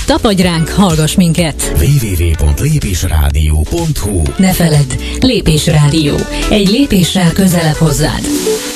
Tapadj ránk, hallgass minket! www.lépésradio.hu. Ne feledd, Lépésrádió. Egy lépéssel közelebb hozzád.